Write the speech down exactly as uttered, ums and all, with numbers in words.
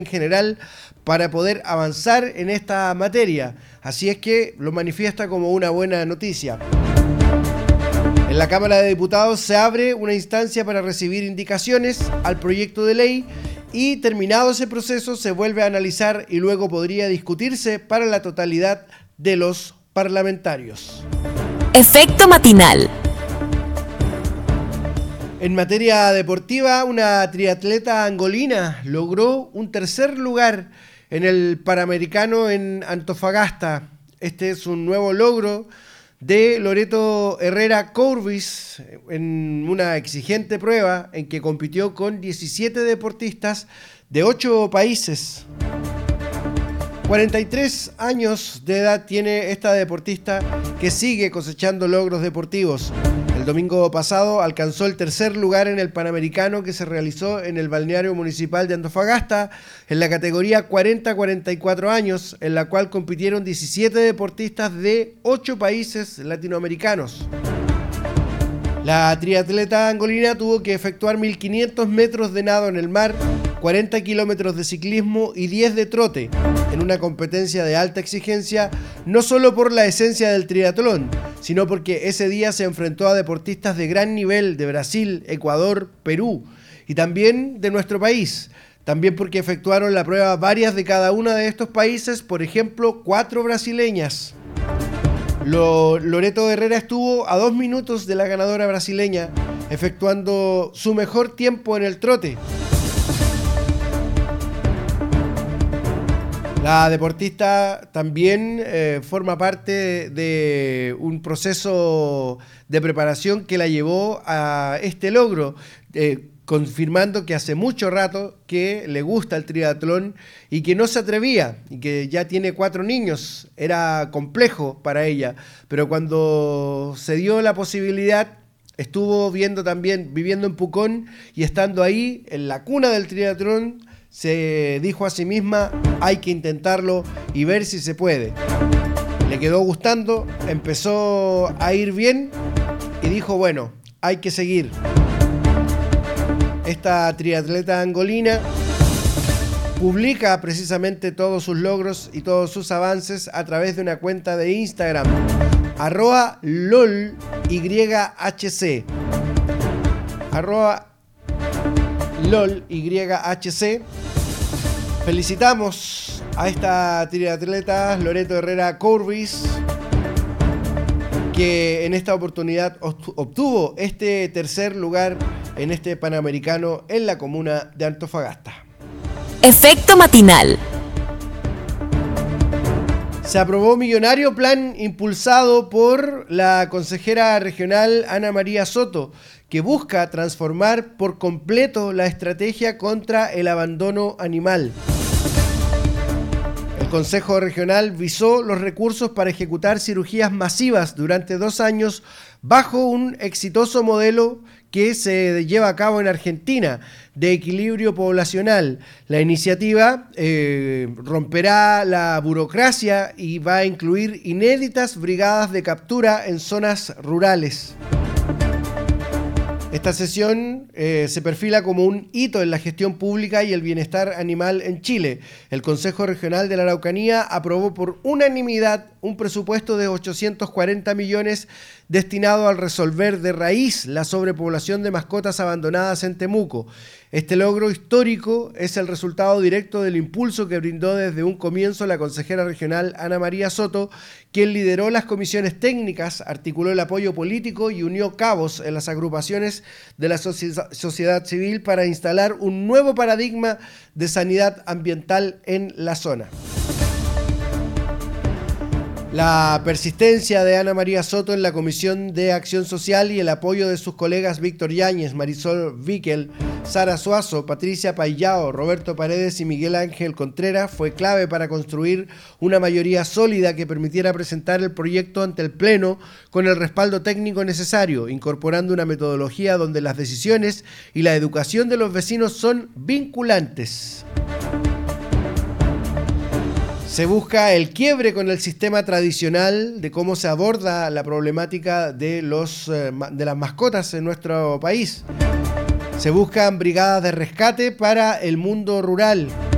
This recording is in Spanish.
en general para poder avanzar en esta materia. Así es que lo manifiesta como una buena noticia. En la Cámara de Diputados se abre una instancia para recibir indicaciones al proyecto de ley y terminado ese proceso se vuelve a analizar y luego podría discutirse para la totalidad de los parlamentarios. Efecto matinal. En materia deportiva, una triatleta angolina logró un tercer lugar en el Panamericano en Antofagasta. Este es un nuevo logro de Loreto Herrera Courbis en una exigente prueba en que compitió con diecisiete deportistas de ocho países. cuarenta y tres años de edad tiene esta deportista que sigue cosechando logros deportivos. El domingo pasado alcanzó el tercer lugar en el Panamericano que se realizó en el balneario municipal de Antofagasta en la categoría cuarenta a cuarenta y cuatro años, en la cual compitieron diecisiete deportistas de ocho países latinoamericanos. La triatleta angolina tuvo que efectuar mil quinientos metros de nado en el mar, cuarenta kilómetros de ciclismo y diez de trote, en una competencia de alta exigencia, no solo por la esencia del triatlón, sino porque ese día se enfrentó a deportistas de gran nivel de Brasil, Ecuador, Perú y también de nuestro país. También porque efectuaron la prueba varias de cada uno de estos países, por ejemplo, cuatro brasileñas. Lo, Loreto Herrera estuvo a dos minutos de la ganadora brasileña, efectuando su mejor tiempo en el trote. La deportista también eh, forma parte de un proceso de preparación que la llevó a este logro, eh, confirmando que hace mucho rato que le gusta el triatlón y que no se atrevía, y que ya tiene cuatro niños, era complejo para ella, pero cuando se dio la posibilidad, estuvo viendo también, viviendo en Pucón y estando ahí, en la cuna del triatlón, se dijo a sí misma, hay que intentarlo y ver si se puede. Le quedó gustando, empezó a ir bien y dijo, bueno, hay que seguir. Esta triatleta angolina publica precisamente todos sus logros y todos sus avances a través de una cuenta de Instagram, arroba lolyhc, arroba lolyhc. Felicitamos a esta triatleta Loreto Herrera Courbis, que en esta oportunidad obtuvo este tercer lugar en este Panamericano en la comuna de Antofagasta. Efecto matinal. Se aprobó millonario plan impulsado por la consejera regional Ana María Soto, que busca transformar por completo la estrategia contra el abandono animal. El Consejo Regional visó los recursos para ejecutar cirugías masivas durante dos años bajo un exitoso modelo que se lleva a cabo en Argentina de equilibrio poblacional. La iniciativa eh, romperá la burocracia y va a incluir inéditas brigadas de captura en zonas rurales. Esta sesión eh, se perfila como un hito en la gestión pública y el bienestar animal en Chile. El Consejo Regional de la Araucanía aprobó por unanimidad un presupuesto de ochocientos cuarenta millones destinado al resolver de raíz la sobrepoblación de mascotas abandonadas en Temuco. Este logro histórico es el resultado directo del impulso que brindó desde un comienzo la consejera regional Ana María Soto, quien lideró las comisiones técnicas, articuló el apoyo político y unió cabos en las agrupaciones de la sociedad civil para instalar un nuevo paradigma de sanidad ambiental en la zona. La persistencia de Ana María Soto en la Comisión de Acción Social y el apoyo de sus colegas Víctor Yáñez, Marisol Víquel, Sara Suazo, Patricia Payao, Roberto Paredes y Miguel Ángel Contreras fue clave para construir una mayoría sólida que permitiera presentar el proyecto ante el Pleno con el respaldo técnico necesario, incorporando una metodología donde las decisiones y la educación de los vecinos son vinculantes. Se busca el quiebre con el sistema tradicional de cómo se aborda la problemática de, los, de las mascotas en nuestro país. Se buscan brigadas de rescate para el mundo rural.